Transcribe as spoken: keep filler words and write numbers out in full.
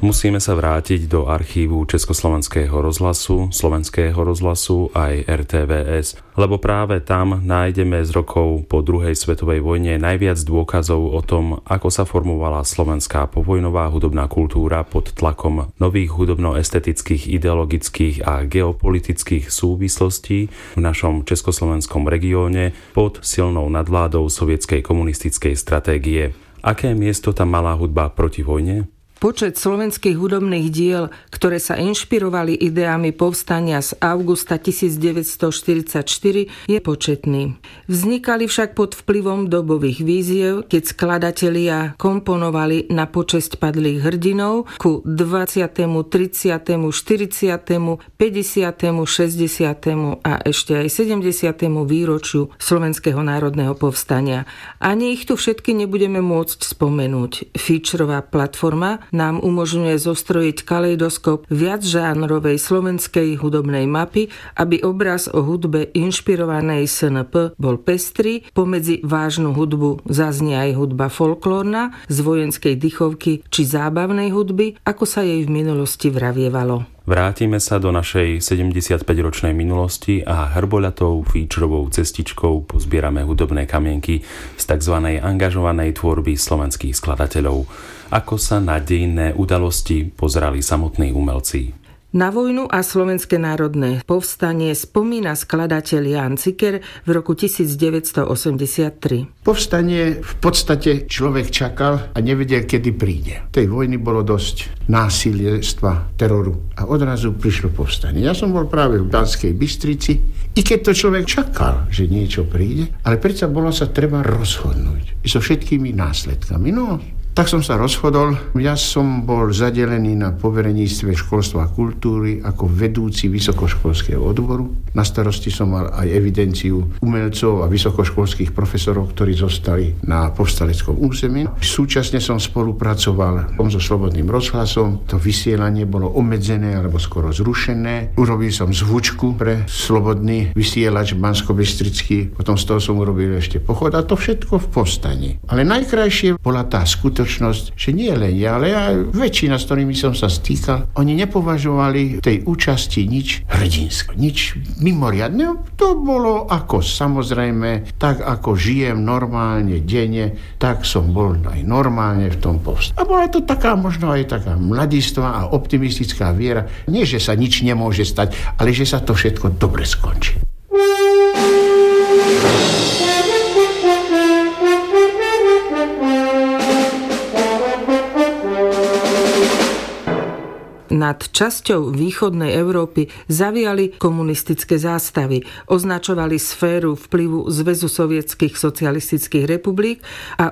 Musíme sa vrátiť do archívu Československého rozhlasu, Slovenského rozhlasu aj er té vé es, lebo práve tam nájdeme z rokov po druhej svetovej vojne najviac dôkazov o tom, ako sa formovala slovenská povojnová hudobná kultúra pod tlakom nových hudobno-estetických, ideologických a geopolitických súvislostí v našom československom regióne pod silnou nadvládou sovietskej komunistickej stratégie. Aké miesto tam mala hudba proti vojne? Počet slovenských hudobných diel, ktoré sa inšpirovali ideami povstania z augusta devätnásťstoštyridsaťštyri, je početný. Vznikali však pod vplyvom dobových víziev, keď skladatelia komponovali na počesť padlých hrdinov ku dvadsiatemu, tridsiatemu, štyridsiatemu, päťdesiatemu, šesťdesiatemu a ešte aj sedemdesiatemu výročiu Slovenského národného povstania. Ani ich tu všetky nebudeme môcť spomenúť. Featurová platforma nám umožňuje zostrojiť kaleidoskop viacžánrovej slovenskej hudobnej mapy, aby obraz o hudbe inšpirovanej es en pé bol pestrý. Pomedzi vážnu hudbu zaznie aj hudba folklórna, z vojenskej dychovky či zábavnej hudby, ako sa jej v minulosti vravievalo. Vrátime sa do našej sedemdesiatpäťročnej minulosti a hrboľatou featurovou cestičkou pozbierame hudobné kamienky z tzv. Angažovanej tvorby slovenských skladateľov. Ako sa na dejinné udalosti pozerali samotní umelci? Na vojnu a Slovenské národné povstanie spomína skladateľ Ján Ciker v roku devätnásťstoosemdesiattri. Povstanie v podstate človek čakal a nevedel, kedy príde. Tej vojny bolo dosť násiliestva, teroru a odrazu prišlo povstanie. Ja som bol práve v Banskej Bystrici, i keď to človek čakal, že niečo príde, ale predsa bolo sa treba rozhodnúť so všetkými následkami. No, tak som sa rozhodol. Ja som bol zadelený na povereníctve školstva a kultúry ako vedúci vysokoškolského odboru. Na starosti som mal aj evidenciu umelcov a vysokoškolských profesorov, ktorí zostali na povstaleckom území. Súčasne som spolupracoval so Slobodným rozhlasom. To vysielanie bolo obmedzené alebo skoro zrušené. Urobil som zvučku pre Slobodný vysielač banskobystrický. Potom z toho som urobil ešte pochod a to všetko v povstaní. Ale najkrajšie bola tá skutočnosť, že nie len ja, ale aj väčšina, s ktorými som sa stýkal, oni nepovažovali tej účasti nič hrdinské, nič mimoriadne. To bolo ako samozrejme, tak ako žijem normálne, denne, tak som bol aj normálne v tom povstane. A bola to taká možno aj taká mladistvá a optimistická viera. Nie, že sa nič nemôže stať, ale že sa to všetko dobre skončí. Nad časťou východnej Európy zaviali komunistické zástavy, označovali sféru vplyvu Zväzu sovietských socialistických republik a